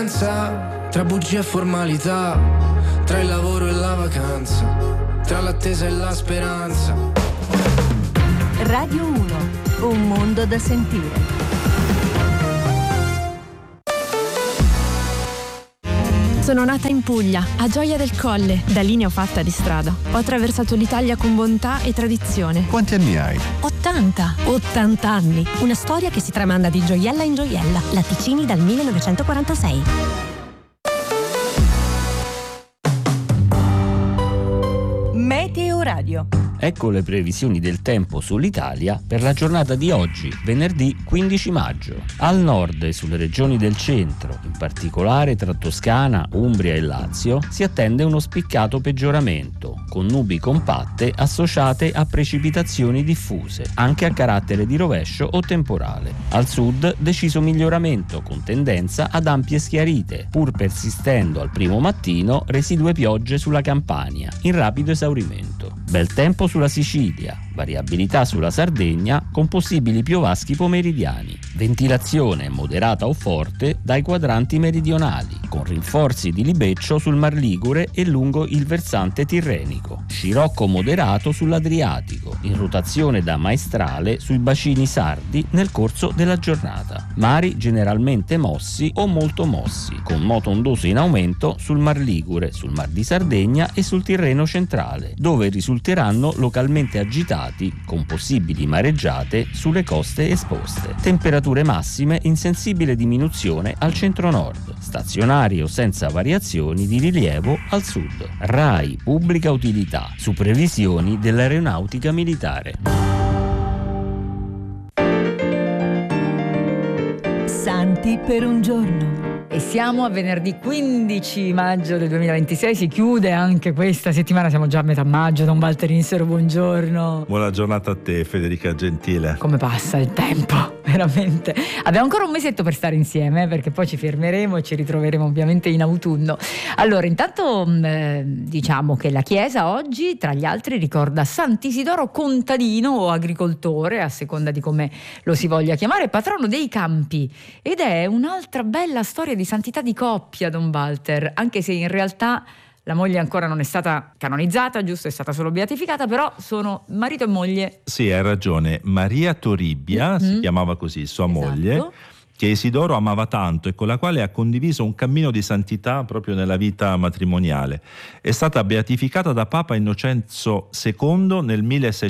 Tra bugie e formalità, tra il lavoro e la vacanza, tra l'attesa e la speranza. Radio 1, un mondo da sentire. Sono nata in Puglia, a Gioia del Colle. Da lì ne ho fatta di strada. Ho attraversato l'Italia con bontà e tradizione. Quanti anni hai? 80 anni. Una storia che si tramanda di gioiella in gioiella. Latticini dal 1946. Meteo Radio. Ecco le previsioni del tempo sull'Italia per la giornata di oggi, venerdì 15 maggio. Al nord e sulle regioni del centro, in particolare tra Toscana, Umbria e Lazio, si attende uno spiccato peggioramento, con nubi compatte associate a precipitazioni diffuse, anche a carattere di rovescio o temporale. Al sud deciso miglioramento, con tendenza ad ampie schiarite, pur persistendo al primo mattino residue piogge sulla Campania, in rapido esaurimento. Bel tempo sulla Sicilia, variabilità sulla Sardegna con possibili piovaschi pomeridiani, ventilazione moderata o forte dai quadranti meridionali, con rinforzi di libeccio sul Mar Ligure e lungo il versante tirrenico, scirocco moderato sull'Adriatico, in rotazione da maestrale sui bacini sardi nel corso della giornata, mari generalmente mossi o molto mossi, con moto ondoso in aumento sul Mar Ligure, sul Mar di Sardegna e sul Tirreno centrale, dove risulteranno localmente agitati con possibili mareggiate sulle coste esposte. Temperature massime in sensibile diminuzione al centro-nord, stazionarie o senza variazioni di rilievo al sud. RAI Pubblica Utilità, su previsioni dell'Aeronautica Militare. Santi per un giorno. E siamo a venerdì 15 maggio del 2026, si chiude anche questa settimana, siamo già a metà maggio. Don Walter Insero, buongiorno. Buona giornata a te, Federica Gentile. Come passa il tempo, veramente. Abbiamo ancora un mesetto per stare insieme, perché poi ci fermeremo e ci ritroveremo ovviamente in autunno. Allora, intanto diciamo che la Chiesa oggi, tra gli altri, ricorda Sant'Isidoro contadino o agricoltore, a seconda di come lo si voglia chiamare, patrono dei campi. Ed è un'altra bella storia di santità di coppia, Don Walter, anche se in realtà la moglie ancora non è stata canonizzata, giusto? È stata solo beatificata, però sono marito e moglie. Sì, hai ragione. Maria Toribia, si chiamava così sua moglie, che Isidoro amava tanto e con la quale ha condiviso un cammino di santità proprio nella vita matrimoniale. È stata beatificata da Papa Innocenzo II nel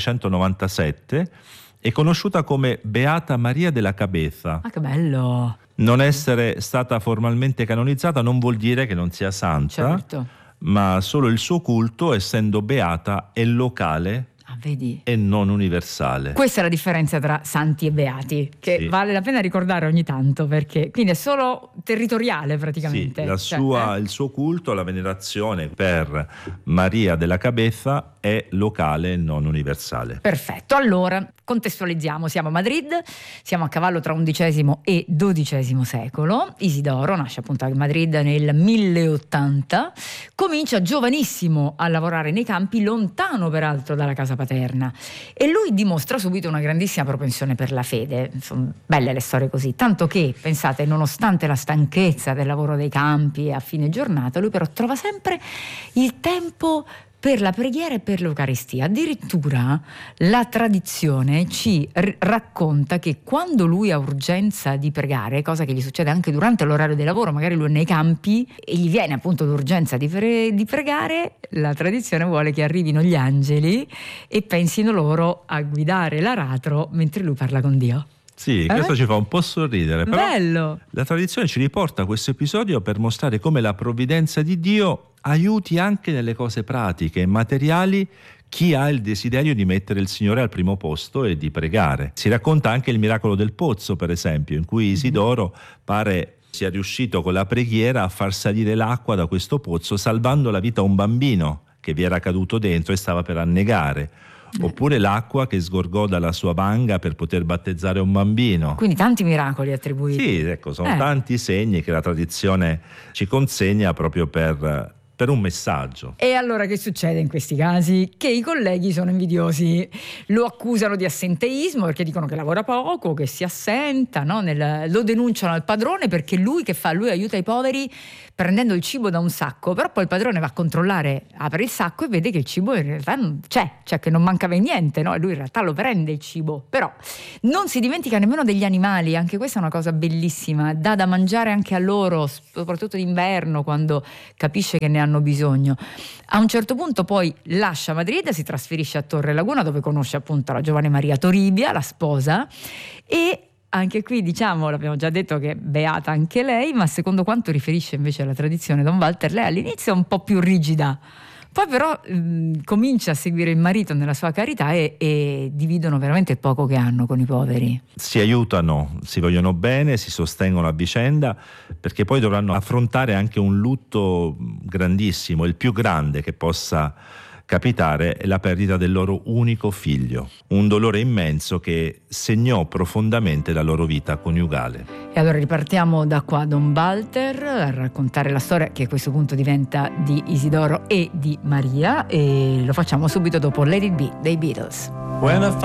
1697 e conosciuta come Beata Maria della Cabeza. Ah, che bello! Non essere stata formalmente canonizzata non vuol dire che non sia santa, certo, ma solo il suo culto, essendo beata, è locale vedi? E non universale. Questa è la differenza tra santi e beati, che vale la pena ricordare ogni tanto, perché quindi è solo territoriale praticamente. Sì, il suo culto, la venerazione per Maria della Cabeza è locale e non universale. Perfetto, allora contestualizziamo, siamo a Madrid, siamo a cavallo tra XI e XII secolo. Isidoro nasce appunto a Madrid nel 1080, comincia giovanissimo a lavorare nei campi, lontano peraltro dalla casa paterna, e lui dimostra subito una grandissima propensione per la fede. Sono belle le storie così, tanto che, pensate, nonostante la stanchezza del lavoro dei campi a fine giornata, lui però trova sempre il tempo per la preghiera e per l'Eucaristia. Addirittura la tradizione ci racconta che quando lui ha urgenza di pregare, cosa che gli succede anche durante l'orario di lavoro, magari lui è nei campi e gli viene appunto l'urgenza di pregare, la tradizione vuole che arrivino gli angeli e pensino loro a guidare l'aratro mentre lui parla con Dio. Sì, questo ci fa un po' sorridere, però bello. La tradizione ci riporta a questo episodio per mostrare come la provvidenza di Dio aiuti anche nelle cose pratiche e materiali chi ha il desiderio di mettere il Signore al primo posto e di pregare. Si racconta anche il miracolo del pozzo, per esempio, in cui Isidoro pare sia riuscito con la preghiera a far salire l'acqua da questo pozzo, salvando la vita a un bambino che vi era caduto dentro e stava per annegare. Oppure l'acqua che sgorgò dalla sua vanga per poter battezzare un bambino. Quindi tanti miracoli attribuiti. Sì, ecco, sono tanti segni che la tradizione ci consegna proprio per per un messaggio. E allora che succede in questi casi? Che i colleghi sono invidiosi, lo accusano di assenteismo perché dicono che lavora poco, che si assenta, no? Lo denunciano al padrone perché lui che fa? Lui aiuta i poveri prendendo il cibo da un sacco, però poi il padrone va a controllare, apre il sacco e vede che il cibo in realtà non c'è, cioè che non mancava niente, no? E lui in realtà lo prende il cibo, però non si dimentica nemmeno degli animali, anche questa è una cosa bellissima, dà da mangiare anche a loro, soprattutto d'inverno quando capisce che ne hanno bisogno. A un certo punto poi lascia Madrid, si trasferisce a Torre Laguna dove conosce appunto la giovane Maria Toribia, la sposa, e anche qui diciamo, l'abbiamo già detto che è beata anche lei, ma secondo quanto riferisce invece la tradizione Don Walter, lei all'inizio è un po' più rigida, poi però comincia a seguire il marito nella sua carità e dividono veramente il poco che hanno con i poveri. Si aiutano, si vogliono bene, si sostengono a vicenda, perché poi dovranno affrontare anche un lutto grandissimo, il più grande che possa capitare è la perdita del loro unico figlio, un dolore immenso che segnò profondamente la loro vita coniugale. E allora ripartiamo da qua, Don Walter, a raccontare la storia che a questo punto diventa di Isidoro e di Maria, e lo facciamo subito dopo Let It Be dei Beatles.